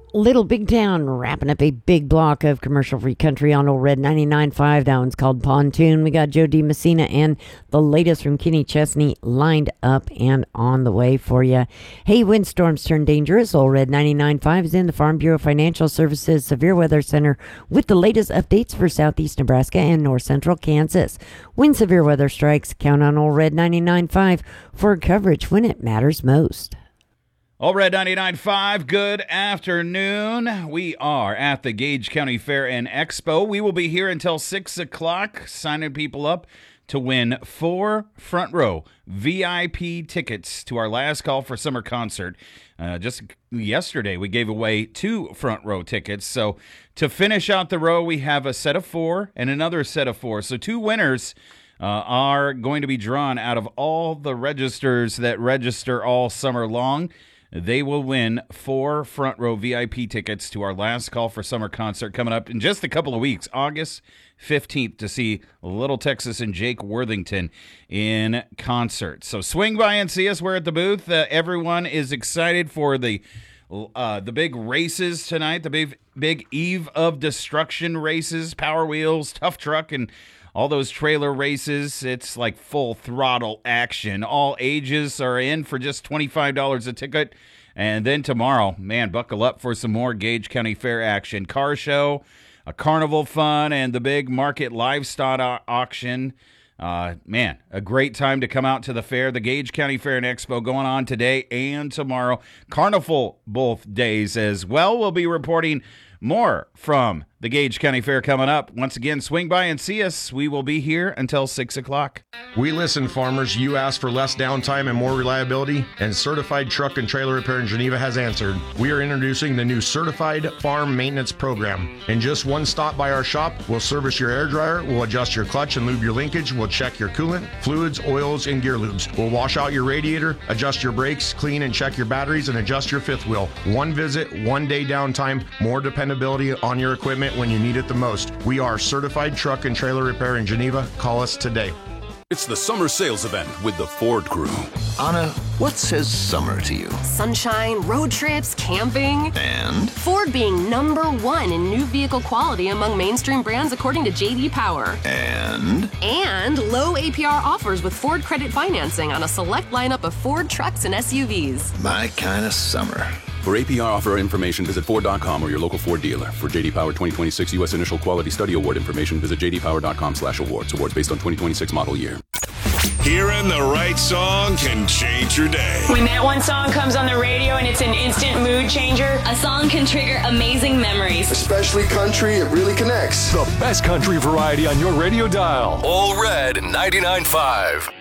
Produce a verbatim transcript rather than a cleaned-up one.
Little Big Town, wrapping up a big block of commercial-free country on Old Red ninety-nine point five. That one's called Pontoon. We got Joe D. Messina and the latest from Kenny Chesney lined up and on the way for you. Hey, windstorms turn dangerous. Old Red ninety-nine point five is in the Farm Bureau Financial Services Severe Weather Center with the latest updates for southeast Nebraska and north central Kansas. When severe weather strikes, count on Old Red ninety-nine point five for coverage when it matters most. Old Red ninety-nine point five, good afternoon. We are at the Gage County Fair and Expo. We will be here until six o'clock, signing people up to win four front row V I P tickets to our last call for summer concert. Uh, just yesterday, we gave away two front row tickets. So to finish out the row, we have a set of four and another set of four. So two winners Uh, are going to be drawn out of all the registers that register all summer long. They will win four front row V I P tickets to our last call for summer concert coming up in just a couple of weeks, August fifteenth, to see Little Texas and Jake Worthington in concert. So swing by and see us. We're at the booth. Uh, everyone is excited for the uh, the big races tonight, the big, big Eve of Destruction races, Power Wheels, Tough Truck, and all those trailer races. It's like full throttle action. All ages are in for just twenty-five dollars a ticket. And then tomorrow, man, buckle up for some more Gage County Fair action. Car show, a carnival fun, and the big market livestock au- auction. Uh, man, a great time to come out to the fair. The Gage County Fair and Expo going on today and tomorrow. Carnival both days as well. We'll be reporting more from the Gage County Fair coming up. Once again, swing by and see us. We will be here until six o'clock. We listen, farmers. You asked for less downtime and more reliability, and Certified Truck and Trailer Repair in Geneva has answered. We are introducing the new Certified Farm Maintenance Program. In just one stop by our shop, we'll service your air dryer, we'll adjust your clutch and lube your linkage, we'll check your coolant, fluids, oils, and gear lubes. We'll wash out your radiator, adjust your brakes, clean and check your batteries, and adjust your fifth wheel. One visit, one day downtime, more dependability on your equipment when you need it the most. We are Certified Truck and Trailer Repair in Geneva. Call us today. It's the summer sales event with the Ford crew. Anna, what says summer to you? Sunshine, road trips, camping. And? Ford being number one in new vehicle quality among mainstream brands according to J D Power. And? And low A P R offers with Ford credit financing on a select lineup of Ford trucks and S U Vs. My kind of summer. For A P R offer information, visit Ford dot com or your local Ford dealer. For J D Power twenty twenty-six U S Initial Quality Study Award information, visit J D Power dot com slash awards. Awards based on twenty twenty-six model year. Hearing the right song can change your day. When that one song comes on the radio and it's an instant mood changer, a song can trigger amazing memories. Especially country, it really connects. The best country variety on your radio dial. Old Red ninety-nine point five.